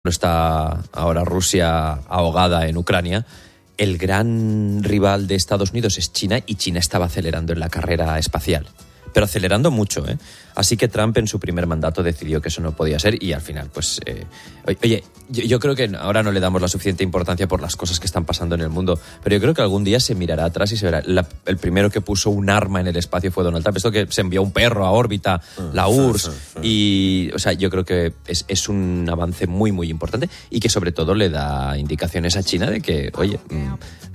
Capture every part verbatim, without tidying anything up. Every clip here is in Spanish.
está ahora Rusia ahogada en Ucrania, el gran rival de Estados Unidos es China y China estaba acelerando en la carrera espacial. Pero acelerando mucho, ¿eh? Así que Trump en su primer mandato decidió que eso no podía ser y al final, pues... Eh, oye, yo, yo creo que ahora no le damos la suficiente importancia por las cosas que están pasando en el mundo, pero yo creo que algún día se mirará atrás y se verá. La, el primero que puso un arma en el espacio fue Donald Trump. Esto que se envió un perro a órbita, la U R S S, y... O sea, yo creo que es, es un avance muy, muy importante y que sobre todo le da indicaciones a China de que, oye... Mmm,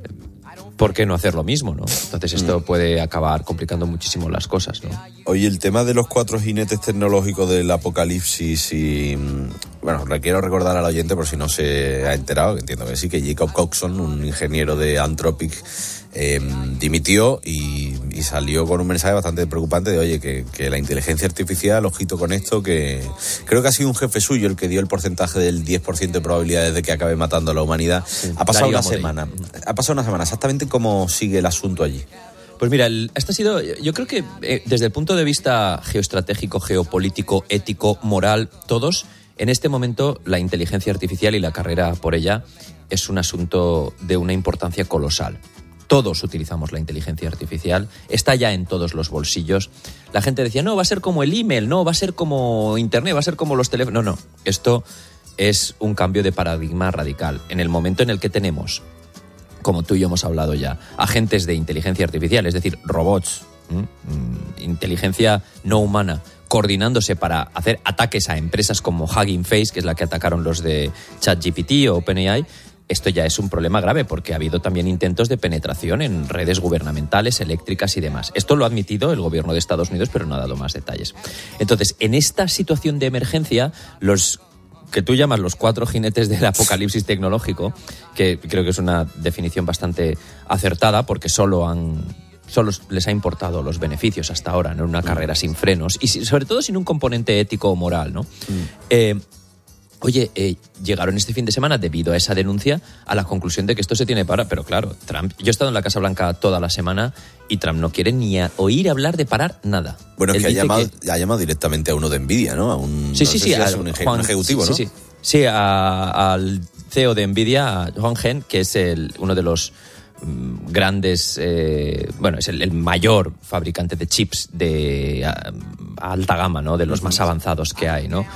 ¿por qué no hacer lo mismo, no? Entonces esto puede acabar complicando muchísimo las cosas, ¿no? Oye, el tema de los cuatro jinetes tecnológicos del apocalipsis y... Bueno, le quiero recordar al oyente, por si no se ha enterado, que entiendo que sí, que Jacob Coxon, un ingeniero de Anthropic, eh, dimitió y, y salió con un mensaje bastante preocupante de, oye, que, que la inteligencia artificial, ojito con esto, que creo que ha sido un jefe suyo el que dio el porcentaje del diez por ciento de probabilidades de que acabe matando a la humanidad. Sí, ha pasado una semana. Ha pasado una semana. Exactamente cómo sigue el asunto allí. Pues mira, el, este ha sido, yo creo que eh, desde el punto de vista geoestratégico, geopolítico, ético, moral, todos, en este momento la inteligencia artificial y la carrera por ella es un asunto de una importancia colosal. Todos utilizamos la inteligencia artificial, está ya en todos los bolsillos. La gente decía, no, va a ser como el email, no, va a ser como internet, va a ser como los teléfonos. No, no, esto es un cambio de paradigma radical. En el momento en el que tenemos, como tú y yo hemos hablado ya, agentes de inteligencia artificial, es decir, robots, ¿m? inteligencia no humana, coordinándose para hacer ataques a empresas como Hugging Face, que es la que atacaron los de ChatGPT o OpenAI, esto ya es un problema grave porque ha habido también intentos de penetración en redes gubernamentales, eléctricas y demás. Esto lo ha admitido el gobierno de Estados Unidos, pero no ha dado más detalles. Entonces, en esta situación de emergencia, los que tú llamas los cuatro jinetes del apocalipsis tecnológico, que creo que es una definición bastante acertada porque solo han... solo les ha importado los beneficios hasta ahora, no una carrera sin frenos y sobre todo sin un componente ético o moral, ¿no? Mm. Eh, oye, eh, llegaron este fin de semana, debido a esa denuncia, a la conclusión de que esto se tiene para... Pero claro, Trump... Yo he estado en la Casa Blanca toda la semana y Trump no quiere ni a oír hablar de parar nada. Bueno, es que ha llamado, que ha llamado directamente a uno de Nvidia, ¿no? A un, sí, no sí, sé sí. Si a, es un, ej- Juan, un ejecutivo, sí, ¿no? Sí, sí. Sí, a, al C E O de Nvidia, a Juan Hen, que es el, uno de los mm, grandes... Eh, bueno, es el, el mayor fabricante de chips de a, a alta gama, ¿no? De los más avanzados que hay, ¿no?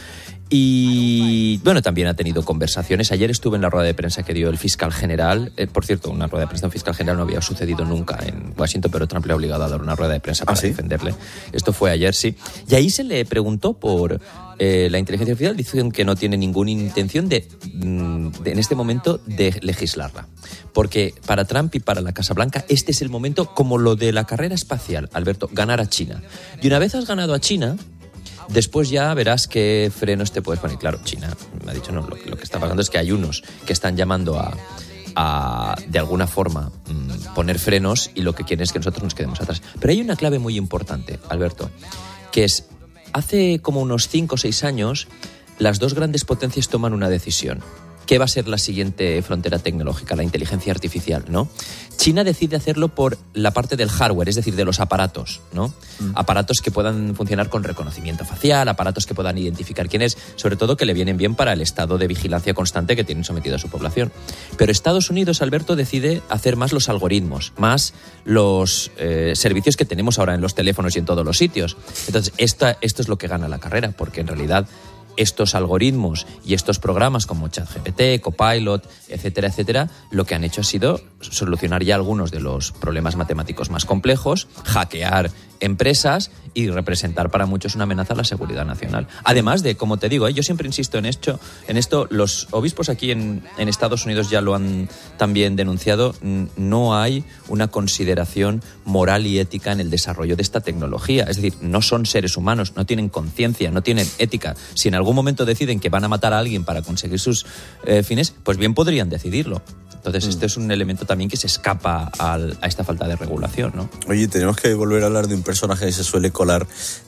Y, bueno, también ha tenido conversaciones. Ayer estuve en la rueda de prensa que dio el fiscal general. Eh, por cierto, una rueda de prensa de un fiscal general no había sucedido nunca en Washington, pero Trump le ha obligado a dar una rueda de prensa para ¿Ah, sí? defenderle. Esto fue ayer, sí. Y ahí se le preguntó por eh, la inteligencia artificial. Dicen que no tiene ninguna intención de, de, en este momento, de legislarla. Porque para Trump y para la Casa Blanca, este es el momento, como lo de la carrera espacial, Alberto, ganar a China. Y una vez has ganado a China... Después ya verás qué frenos te puedes poner. Claro, China me ha dicho, no, lo, lo que está pasando es que hay unos que están llamando a, a de alguna forma, mmm, poner frenos y lo que quieren es que nosotros nos quedemos atrás. Pero hay una clave muy importante, Alberto, que es, hace como unos cinco o seis años, las dos grandes potencias toman una decisión. ¿Qué va a ser la siguiente frontera tecnológica? La inteligencia artificial, ¿no? China decide hacerlo por la parte del hardware, es decir, de los aparatos, ¿no? Mm. Aparatos que puedan funcionar con reconocimiento facial, aparatos que puedan identificar quién es, sobre todo que le vienen bien para el estado de vigilancia constante que tienen sometido a su población. Pero Estados Unidos, Alberto, decide hacer más los algoritmos, más los eh, servicios que tenemos ahora en los teléfonos y en todos los sitios. Entonces, esta, esto es lo que gana la carrera, porque en realidad... estos algoritmos y estos programas como ChatGPT, Copilot, etcétera, etcétera, lo que han hecho ha sido solucionar ya algunos de los problemas matemáticos más complejos, hackear empresas y representar para muchos una amenaza a la seguridad nacional. Además de, como te digo, ¿eh? yo siempre insisto en esto, en esto, los obispos aquí en, en Estados Unidos ya lo han también denunciado, no hay una consideración moral y ética en el desarrollo de esta tecnología. Es decir, no son seres humanos, no tienen conciencia, no tienen ética. Si en algún momento deciden que van a matar a alguien para conseguir sus eh, fines, pues bien podrían decidirlo. Entonces, Mm. este es un elemento también que se escapa al, a esta falta de regulación, ¿no? Oye, tenemos que volver a hablar de un personaje que se suele colar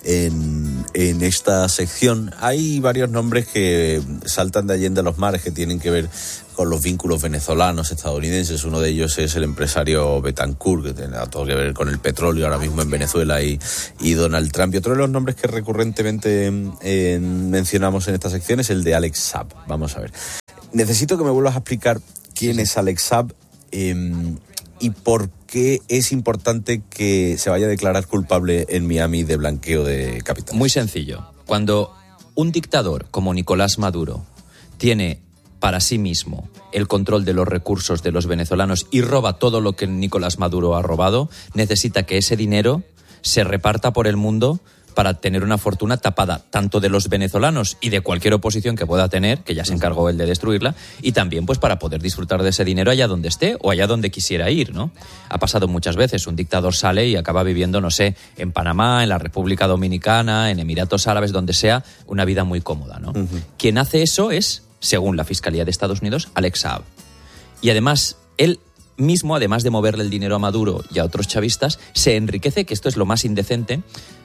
en, en esta sección. Hay varios nombres que saltan de allende a los mares, que tienen que ver con los vínculos venezolanos, estadounidenses. Uno de ellos es el empresario Betancourt, que tiene todo que ver con el petróleo ahora mismo en Venezuela, y, y Donald Trump. Y otro de los nombres que recurrentemente eh, mencionamos en esta sección es el de Alex Saab. Vamos a ver. Necesito que me vuelvas a explicar quién es Alex Saab eh, y por qué es importante que se vaya a declarar culpable en Miami de blanqueo de capitales. Muy sencillo. Cuando un dictador como Nicolás Maduro tiene para sí mismo el control de los recursos de los venezolanos y roba todo lo que Nicolás Maduro ha robado, necesita que ese dinero se reparta por el mundo para tener una fortuna tapada tanto de los venezolanos y de cualquier oposición que pueda tener, que ya se encargó él de destruirla, y también pues para poder disfrutar de ese dinero allá donde esté o allá donde quisiera ir, ¿no? Ha pasado muchas veces, un dictador sale y acaba viviendo, no sé, en Panamá, en la República Dominicana, en Emiratos Árabes, donde sea, una vida muy cómoda, ¿no? Uh-huh. Quien hace eso es, según la Fiscalía de Estados Unidos, Alex Saab. Y además, él mismo, además de moverle el dinero a Maduro y a otros chavistas, se enriquece, que esto es lo más indecente,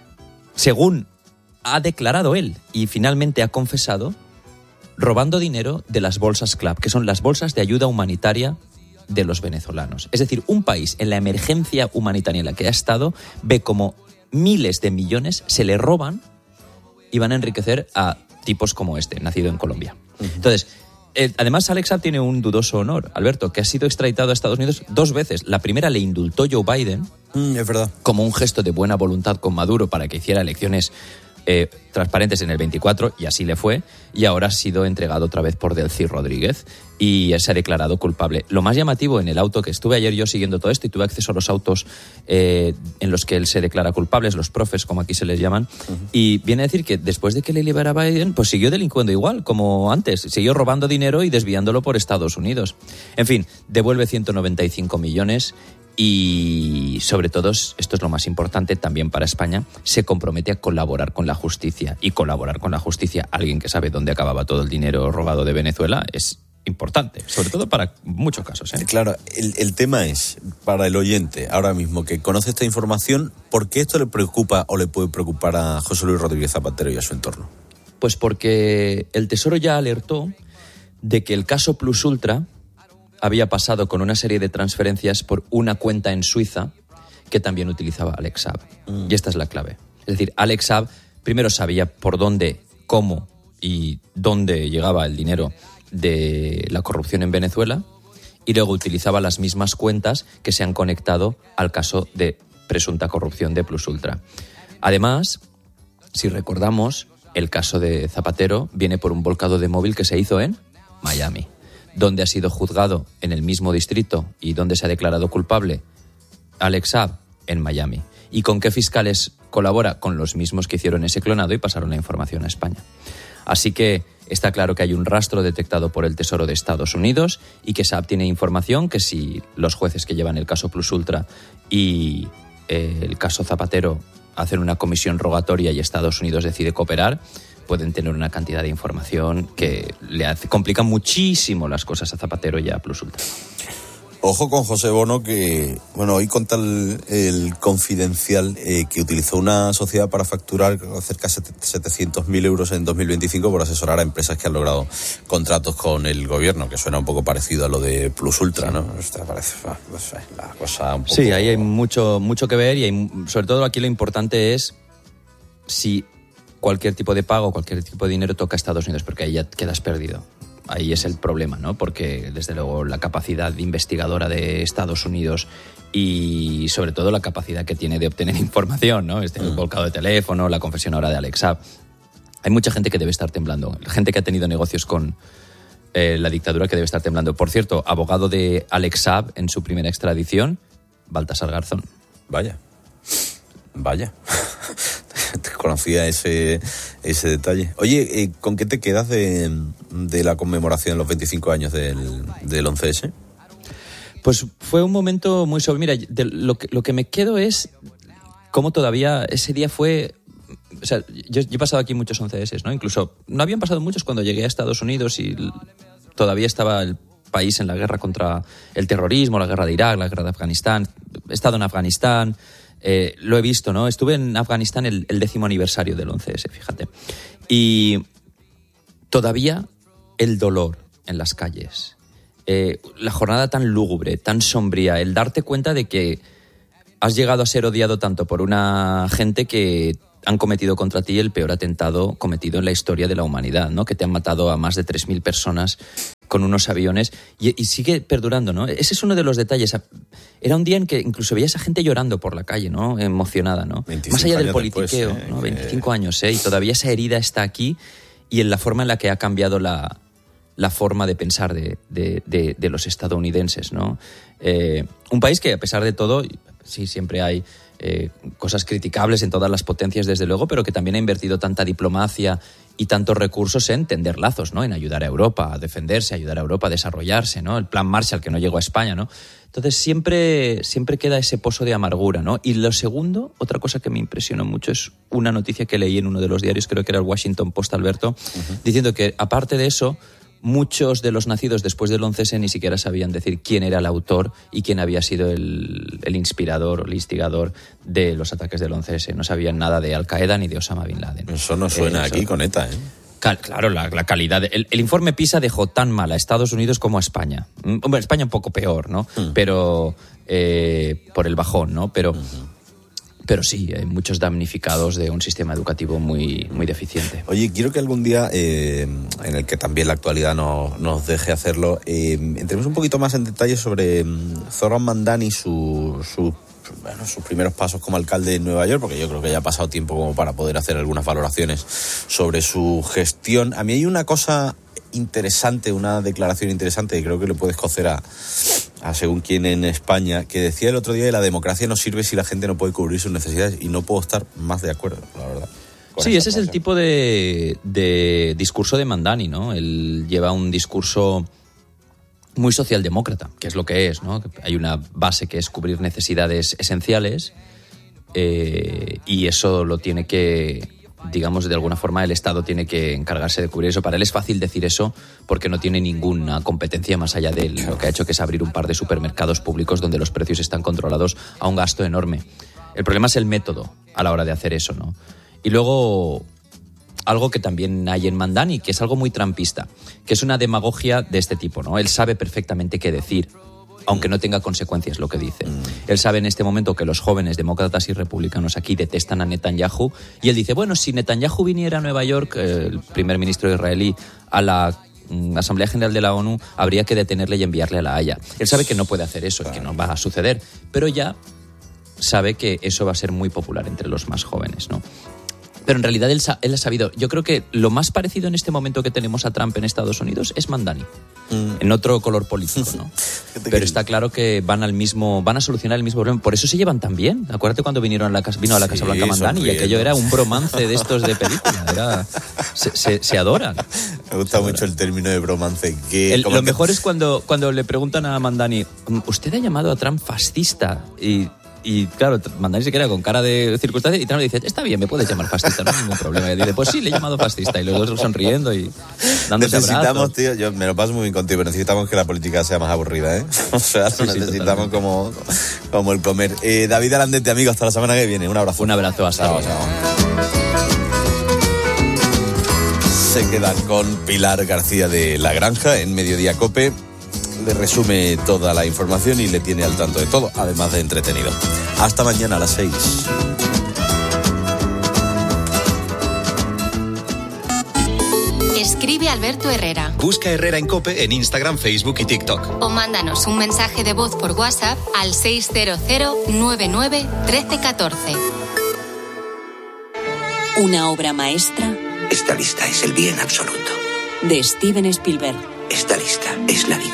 según ha declarado él y finalmente ha confesado, robando dinero de las bolsas CLAP, que son las bolsas de ayuda humanitaria de los venezolanos. Es decir, un país en la emergencia humanitaria en la que ha estado ve como miles de millones se le roban y van a enriquecer a tipos como este, nacido en Colombia. Uh-huh. Entonces, eh, además Alex Saab tiene un dudoso honor, Alberto, que ha sido extraditado a Estados Unidos dos veces. La primera le indultó Joe Biden, mm, es verdad, como un gesto de buena voluntad con Maduro para que hiciera elecciones eh, transparentes en el veinticuatro, y así le fue, y ahora ha sido entregado otra vez por Delcy Rodríguez y se ha declarado culpable. Lo más llamativo en el auto, que estuve ayer yo siguiendo todo esto y tuve acceso a los autos eh, en los que él se declara culpable, los profes, como aquí se les llaman, uh-huh. y viene a decir que después de que le libera Biden, pues siguió delincuendo igual, como antes, siguió robando dinero y desviándolo por Estados Unidos. En fin, devuelve ciento noventa y cinco millones y, sobre todo, esto es lo más importante también para España, se compromete a colaborar con la justicia. Y colaborar con la justicia, alguien que sabe dónde acababa todo el dinero robado de Venezuela, es importante, sobre todo para muchos casos, ¿eh? Claro, el, el tema es, para el oyente, ahora mismo, que conoce esta información, ¿por qué esto le preocupa o le puede preocupar a José Luis Rodríguez Zapatero y a su entorno? Pues porque el Tesoro ya alertó de que el caso Plus Ultra había pasado con una serie de transferencias por una cuenta en Suiza que también utilizaba Alex Saab. Mm. Y esta es la clave. Es decir, Alex Saab primero sabía por dónde, cómo y dónde llegaba el dinero de la corrupción en Venezuela, y luego utilizaba las mismas cuentas que se han conectado al caso de presunta corrupción de Plus Ultra. Además, si recordamos, el caso de Zapatero viene por un volcado de móvil que se hizo en Miami, donde ha sido juzgado en el mismo distrito y donde se ha declarado culpable Alex Saab, en Miami. ¿Y con qué fiscales colabora? Con los mismos que hicieron ese clonado y pasaron la información a España. Así que está claro que hay un rastro detectado por el Tesoro de Estados Unidos y que Saab tiene información que, si los jueces que llevan el caso Plus Ultra y eh, el caso Zapatero hacen una comisión rogatoria y Estados Unidos decide cooperar, pueden tener una cantidad de información que le hace, complica muchísimo las cosas a Zapatero y a Plus Ultra. Ojo con José Bono, que, bueno, hoy conta el, el Confidencial eh, que utilizó una sociedad para facturar cerca de setecientos mil euros en dos mil veinticinco por asesorar a empresas que han logrado contratos con el gobierno, que suena un poco parecido a lo de Plus Ultra, ¿no? Esta parece, no sé, la cosa un poco... Sí, ahí hay mucho, mucho que ver y hay, sobre todo aquí lo importante es si cualquier tipo de pago, cualquier tipo de dinero toca a Estados Unidos, porque ahí ya quedas perdido. Ahí es el problema, ¿no? Porque, desde luego, la capacidad investigadora de Estados Unidos y, sobre todo, la capacidad que tiene de obtener información, ¿no? Este mm. volcado de teléfono, la confesión ahora de Alex Saab. Hay mucha gente que debe estar temblando. Gente que ha tenido negocios con eh, la dictadura que debe estar temblando. Por cierto, abogado de Alex Saab en su primera extradición, Baltasar Garzón. Vaya. Vaya. Conocía ese, ese detalle. Oye, eh, ¿con qué te quedas de, de la conmemoración de los veinticinco años del, del once ese? Pues fue un momento muy sobre... Mira, de lo, que, lo que me quedo es cómo todavía ese día fue... O sea, yo, yo he pasado aquí muchos once ese, ¿no? Incluso no habían pasado muchos cuando llegué a Estados Unidos y todavía estaba el país en la guerra contra el terrorismo, la guerra de Irak, la guerra de Afganistán. He estado en Afganistán, eh, lo he visto, ¿no? Estuve en Afganistán el, el décimo aniversario del once ese, fíjate. Y todavía el dolor en las calles, eh, la jornada tan lúgubre, tan sombría, el darte cuenta de que has llegado a ser odiado tanto por una gente que han cometido contra ti el peor atentado cometido en la historia de la humanidad, ¿no? Que te han matado a más de tres mil personas con unos aviones y, y sigue perdurando, ¿no? Ese es uno de los detalles. Era un día en que incluso veías a gente llorando por la calle, ¿no? Emocionada, ¿no? Más allá del politiqueo, después, ¿eh? ¿no? veinticinco años, ¿eh? Y todavía esa herida está aquí y en la forma en la que ha cambiado la, la forma de pensar de, de, de, de los estadounidenses, ¿no? Eh, un país que, a pesar de todo, sí, siempre hay Eh, cosas criticables en todas las potencias, desde luego, pero que también ha invertido tanta diplomacia y tantos recursos en tender lazos, ¿no? En ayudar a Europa a defenderse, ayudar a Europa a desarrollarse, ¿no? El plan Marshall, que no llegó a España, ¿no? Entonces siempre, siempre queda ese pozo de amargura, ¿no? Y lo segundo, otra cosa que me impresionó mucho es una noticia que leí en uno de los diarios, creo que era el Washington Post, Alberto, uh-huh. diciendo que, aparte de eso, muchos de los nacidos después del once ese ni siquiera sabían decir quién era el autor y quién había sido el, el inspirador o el instigador de los ataques del once ese. No sabían nada de Al-Qaeda ni de Osama Bin Laden. Eso no suena eh, eso, aquí con ETA, ¿eh? Cal, claro, la, la calidad. De, el, el informe PISA dejó tan mal a Estados Unidos como a España. Hombre, España un poco peor, ¿no? Mm. Pero eh, por el bajón, ¿no? Pero... Mm-hmm. Pero sí, hay muchos damnificados de un sistema educativo muy, muy deficiente. Oye, quiero que algún día, eh, en el que también la actualidad no, nos deje hacerlo, eh, entremos un poquito más en detalle sobre Zoran Mandani, su, su, bueno, sus primeros pasos como alcalde de Nueva York, porque yo creo que ya ha pasado tiempo como para poder hacer algunas valoraciones sobre su gestión. A mí hay una cosa interesante, una declaración interesante que creo que le puedes cocer a... a según quien en España, que decía el otro día que la democracia no sirve si la gente no puede cubrir sus necesidades, y no puedo estar más de acuerdo, la verdad. Sí, ese es el tipo de, de discurso de Mandani, ¿no? Él lleva un discurso muy socialdemócrata, que es lo que es, ¿no? Hay una base que es cubrir necesidades esenciales eh, y eso lo tiene que... digamos, de alguna forma el Estado tiene que encargarse de cubrir eso. Para él es fácil decir eso porque no tiene ninguna competencia más allá de él. Lo que ha hecho que es abrir un par de supermercados públicos donde los precios están controlados a un gasto enorme. El problema es el método a la hora de hacer eso, ¿no? Y luego, algo que también hay en Mandani, que es algo muy trampista, que es una demagogia de este tipo, ¿no? Él sabe perfectamente qué decir, aunque no tenga consecuencias lo que dice. Mm. Él sabe en este momento que los jóvenes demócratas y republicanos aquí detestan a Netanyahu, y él dice, bueno, si Netanyahu viniera a Nueva York, eh, el primer ministro israelí, a la mm, Asamblea General de la ONU, habría que detenerle y enviarle a La Haya. Él sabe que no puede hacer eso, claro, que no va a suceder, pero ya sabe que eso va a ser muy popular entre los más jóvenes, ¿no? Pero en realidad él, él ha sabido... Yo creo que lo más parecido en este momento que tenemos a Trump en Estados Unidos es Mandani. Mm. En otro color político, ¿no? Pero está claro que van al mismo... Van a solucionar el mismo problema. Por eso se llevan tan bien. Acuérdate cuando vinieron a la casa, vino a la Casa sí, Blanca Mandani y aquello era un bromance de estos de película. Era, se, se, se adoran. Me gusta mucho el término de bromance. Que, el, lo que... mejor es cuando, cuando le preguntan a Mandani, ¿usted ha llamado a Trump fascista? Y... Y claro, Mandani se queda con cara de circunstancia y Trump le dice, está bien, me puedes llamar fascista, no hay ningún problema. Y dice, pues sí, le he llamado fascista. Y los dos sonriendo y dándose necesitamos, abrazos. Tío, yo me lo paso muy bien contigo, pero necesitamos que la política sea más aburrida, ¿eh? O sea, sí, necesitamos sí, como, como el comer. Eh, David Alandete, amigo, hasta la semana que viene. Un abrazo. Un abrazo, hasta luego. Se quedan con Pilar García de La Granja en Mediodía Cope. Le resume toda la información y le tiene al tanto de todo, además de entretenido. Hasta mañana a las seis. Escribe Alberto Herrera. Busca Herrera en COPE en Instagram, Facebook y TikTok. O mándanos un mensaje de voz por WhatsApp al seis cero cero nueve nueve uno tres uno cuatro. Una obra maestra. Esta lista es el bien absoluto. De Steven Spielberg. Esta lista es la vida.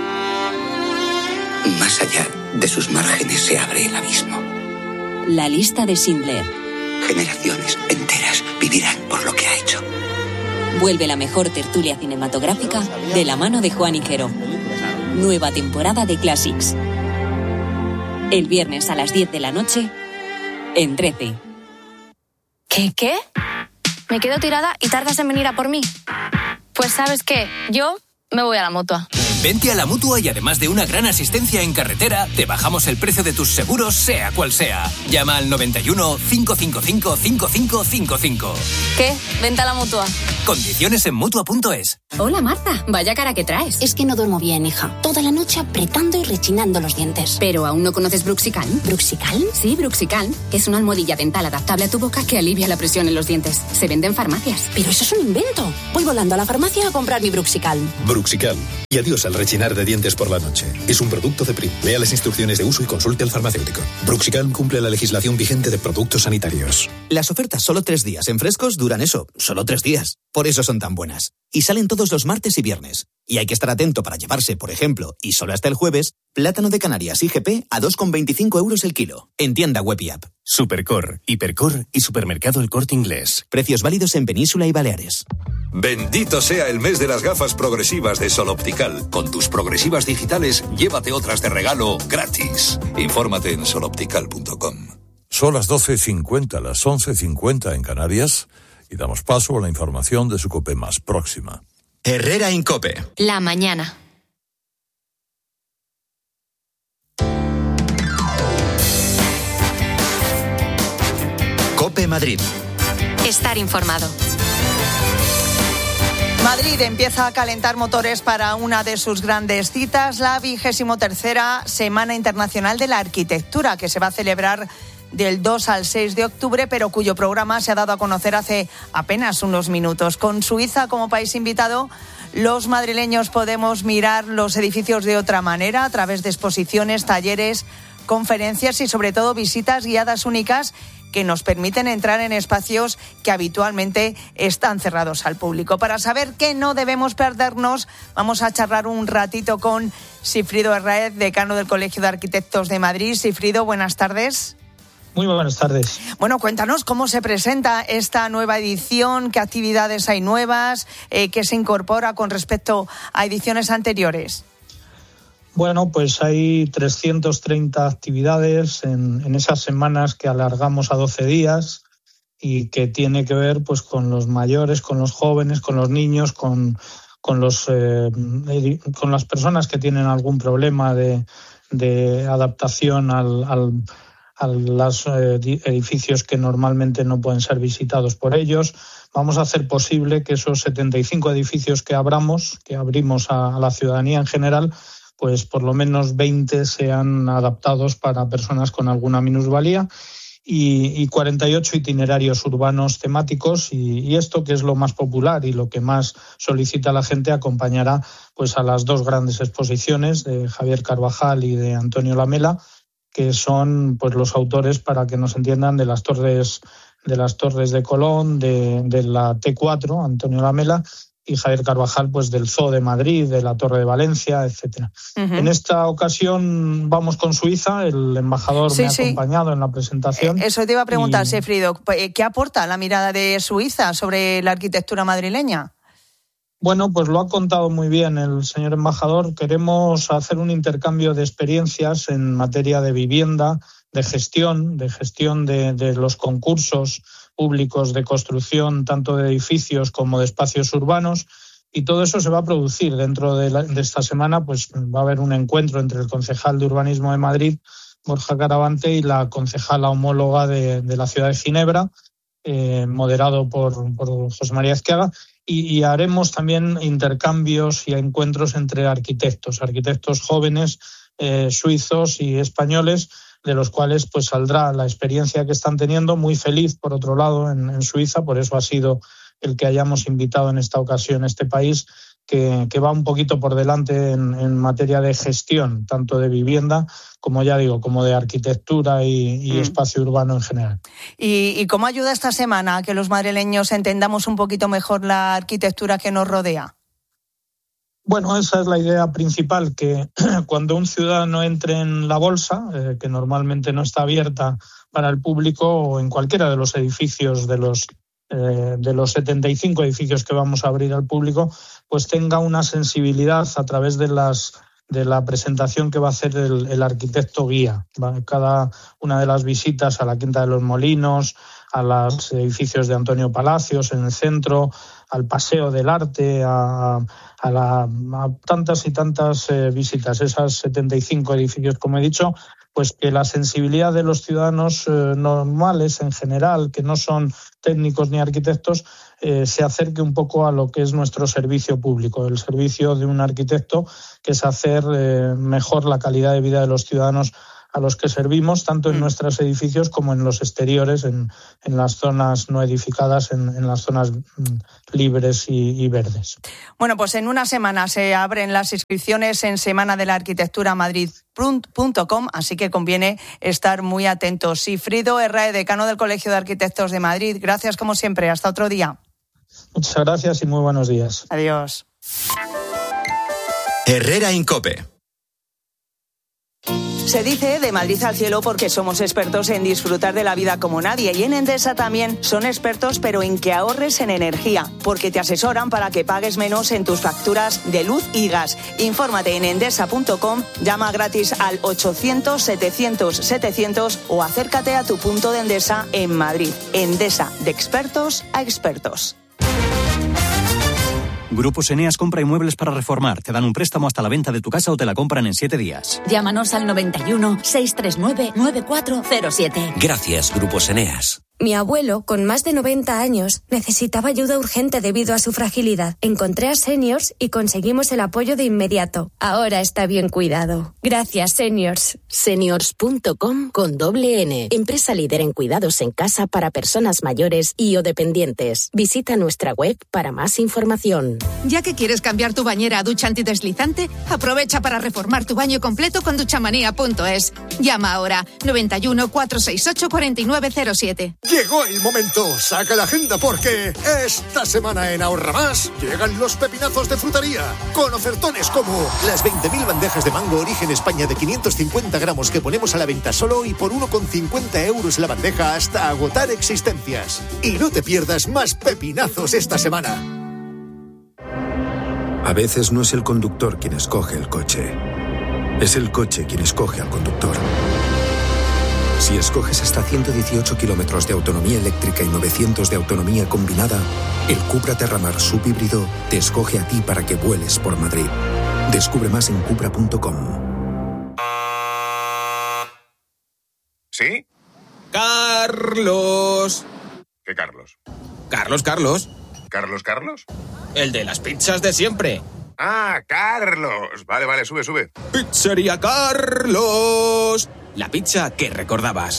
Más allá de sus márgenes se abre el abismo. La lista de Schindler. Generaciones enteras vivirán por lo que ha hecho. Vuelve la mejor tertulia cinematográfica de la mano de Juan Iquero. Nueva temporada de Classics. El viernes a las diez de la noche en trece. ¿Qué, qué? Me quedo tirada y tardas en venir a por mí. Pues ¿sabes qué? Yo me voy a la Mutua. Vente a la Mutua y además de una gran asistencia en carretera, te bajamos el precio de tus seguros, sea cual sea. Llama al noventa y uno, cinco cinco cinco, cinco cinco cinco cinco. ¿Qué? Vente a la Mutua. Condiciones en Mutua punto es. Hola Marta, vaya cara que traes. Es que no duermo bien, hija. Toda la noche apretando y rechinando los dientes. ¿Pero aún no conoces Bruxicalm? ¿Bruxicalm? Sí, Bruxicalm, que es una almohadilla dental adaptable a tu boca que alivia la presión en los dientes. Se vende en farmacias. Pero eso es un invento. Voy volando a la farmacia a comprar mi Bruxicalm. Bruxicalm. Y adiós al rechinar de dientes por la noche. Es un producto de Prim. Lea las instrucciones de uso y consulte al farmacéutico. Bruxicalm cumple la legislación vigente de productos sanitarios. Las ofertas solo tres días en Frescos duran eso, solo tres días. Por eso son tan buenas. Y salen todos los martes y viernes. Y hay que estar atento para llevarse, por ejemplo, y solo hasta el jueves, plátano de Canarias I G P a dos con veinticinco euros el kilo. En tienda web y app. Supercor, Hipercor y Supermercado El Corte Inglés. Precios válidos en Península y Baleares. Bendito sea el mes de las gafas progresivas de Sol Optical. Con tus progresivas digitales, llévate otras de regalo gratis. Infórmate en sol optical punto com. Son las doce cincuenta, las once cincuenta en Canarias, y damos paso a la información de su COPE más próxima. Herrera Incope. La mañana. COPE Madrid. Estar informado. Madrid empieza a calentar motores para una de sus grandes citas, la vigésimo tercera Semana Internacional de la Arquitectura, que se va a celebrar del dos al seis de octubre, pero cuyo programa se ha dado a conocer hace apenas unos minutos. Con Suiza como país invitado, los madrileños podemos mirar los edificios de otra manera, a través de exposiciones, talleres, conferencias y sobre todo visitas guiadas únicas que nos permiten entrar en espacios que habitualmente están cerrados al público. Para saber qué no debemos perdernos, vamos a charlar un ratito con Sigfrido Herráez, decano del Colegio de Arquitectos de Madrid. Sigfrido, buenas tardes. Muy buenas tardes. Bueno, cuéntanos cómo se presenta esta nueva edición, qué actividades hay nuevas, eh, qué se incorpora con respecto a ediciones anteriores. Bueno, pues hay trescientas treinta actividades en, en esas semanas que alargamos a doce días y que tiene que ver pues con los mayores, con los jóvenes, con los niños, con, con, los, eh, con las personas que tienen algún problema de, de adaptación al, al, a los eh, edificios que normalmente no pueden ser visitados por ellos. Vamos a hacer posible que esos setenta y cinco edificios que abramos, que abrimos a, a la ciudadanía en general, pues por lo menos veinte sean adaptados para personas con alguna minusvalía y, y cuarenta y ocho itinerarios urbanos temáticos y, y esto, que es lo más popular y lo que más solicita la gente, acompañará pues a las dos grandes exposiciones de Javier Carvajal y de Antonio Lamela, que son pues los autores, para que nos entiendan, de las torres de las torres de Colón, de, de la T cuatro, Antonio Lamela, y Javier Carvajal pues del Zoo de Madrid, de la Torre de Valencia, etcétera. Uh-huh. En esta ocasión vamos con Suiza, el embajador sí, me ha sí. acompañado en la presentación. Eh, eso te iba a preguntar, y... Sigfrido, ¿qué aporta la mirada de Suiza sobre la arquitectura madrileña? Bueno, pues lo ha contado muy bien el señor embajador. Queremos hacer un intercambio de experiencias en materia de vivienda, de gestión, de gestión de, de los concursos públicos de construcción, tanto de edificios como de espacios urbanos, y todo eso se va a producir dentro de, la, de esta semana. Pues va a haber un encuentro entre el concejal de Urbanismo de Madrid, Borja Caravante, y la concejala homóloga de, de la ciudad de Ginebra, eh, moderado por, por José María Ezqueaga, y, y haremos también intercambios y encuentros entre arquitectos, arquitectos jóvenes, eh, suizos y españoles, de los cuales pues saldrá la experiencia que están teniendo, muy feliz por otro lado en, en Suiza. Por eso ha sido el que hayamos invitado en esta ocasión a este país, que, que va un poquito por delante en, en materia de gestión, tanto de vivienda como, ya digo, como de arquitectura y, y mm. espacio urbano en general. ¿Y, ¿Y cómo ayuda esta semana a que los madrileños entendamos un poquito mejor la arquitectura que nos rodea? Bueno, esa es la idea principal, que cuando un ciudadano entre en la bolsa, eh, que normalmente no está abierta para el público, o en cualquiera de los edificios, de los, eh, de los setenta y cinco edificios que vamos a abrir al público, pues tenga una sensibilidad a través de las de la presentación que va a hacer el, el arquitecto guía. Cada una de las visitas a la Quinta de los Molinos, a los edificios de Antonio Palacios en el centro, al Paseo del Arte, a, a, la, a tantas y tantas eh, visitas, esas setenta y cinco edificios, como he dicho, pues que la sensibilidad de los ciudadanos eh, normales en general, que no son técnicos ni arquitectos, eh, se acerque un poco a lo que es nuestro servicio público, el servicio de un arquitecto, que es hacer eh, mejor la calidad de vida de los ciudadanos a los que servimos, tanto en nuestros edificios como en los exteriores, en, en las zonas no edificadas, en, en las zonas libres y, y verdes. Bueno, pues en una semana se abren las inscripciones en Semana de la Arquitectura Madrid punto com, así que conviene estar muy atentos. Sigfrido Herrae, decano del Colegio de Arquitectos de Madrid, gracias como siempre. Hasta otro día. Muchas gracias y muy buenos días. Adiós. Herrera en COPE. Se dice de Madrid al cielo porque somos expertos en disfrutar de la vida como nadie, y en Endesa también son expertos, pero en que ahorres en energía, porque te asesoran para que pagues menos en tus facturas de luz y gas. Infórmate en endesa punto com, llama gratis al ochocientos setecientos setecientos o acércate a tu punto de Endesa en Madrid. Endesa, de expertos a expertos. Grupos Eneas compra inmuebles para reformar. Te dan un préstamo hasta la venta de tu casa o te la compran en siete días. Llámanos al noventa y uno, seiscientos treinta y nueve, noventa y cuatro cero siete. Gracias, Grupos Eneas. Mi abuelo, con más de noventa años, necesitaba ayuda urgente debido a su fragilidad. Encontré a Seniors y conseguimos el apoyo de inmediato. Ahora está bien cuidado. Gracias, Seniors. Seniors punto com con doble N. Empresa líder en cuidados en casa para personas mayores y o dependientes. Visita nuestra web para más información. Ya que quieres cambiar tu bañera a ducha antideslizante, aprovecha para reformar tu baño completo con duchamanía punto es. Llama ahora noventa y uno, cuatrocientos sesenta y ocho, cuarenta y nueve cero siete. Llegó el momento, saca la agenda porque esta semana en Ahorra Más llegan los pepinazos de frutería con ofertones como las veinte mil bandejas de mango origen España de quinientos cincuenta gramos que ponemos a la venta solo y por uno con cincuenta euros la bandeja hasta agotar existencias. Y no te pierdas más pepinazos esta semana. A veces no es el conductor quien escoge el coche, es el coche quien escoge al conductor. Si escoges hasta ciento dieciocho kilómetros de autonomía eléctrica y novecientos de autonomía combinada, el Cupra Terramar subhíbrido te escoge a ti para que vueles por Madrid. Descubre más en cupra punto com. ¿Sí? Carlos. ¿Qué Carlos? Carlos, Carlos. ¿Carlos, Carlos? El de las pizzas de siempre. Ah, Carlos. Vale, vale, sube, sube. Pizzería Carlos. La pizza que recordabas.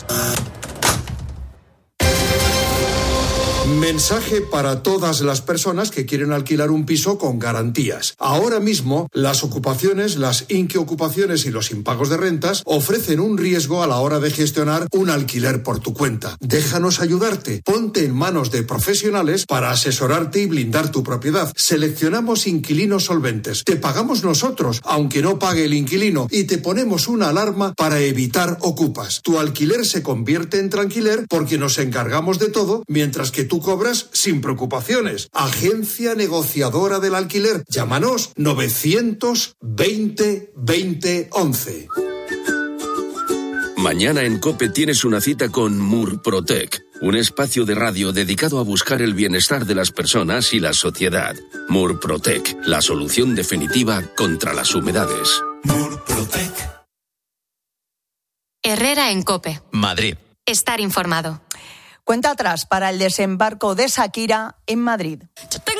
Mensaje para todas las personas que quieren alquilar un piso con garantías. Ahora mismo, las ocupaciones, las inquiocupaciones y los impagos de rentas ofrecen un riesgo a la hora de gestionar un alquiler por tu cuenta. Déjanos ayudarte. Ponte en manos de profesionales para asesorarte y blindar tu propiedad. Seleccionamos inquilinos solventes. Te pagamos nosotros, aunque no pague el inquilino, y te ponemos una alarma para evitar ocupas. Tu alquiler se convierte en tranquiler porque nos encargamos de todo, mientras que tú cobras sin preocupaciones. Agencia negociadora del alquiler. Llámanos novecientos veinte veinte once. Mañana en COPE tienes una cita con Murprotec, un espacio de radio dedicado a buscar el bienestar de las personas y la sociedad. Murprotec, la solución definitiva contra las humedades. Murprotec. Herrera en COPE. Madrid. Estar informado. Cuenta atrás para el desembarco de Shakira en Madrid. Yo tengo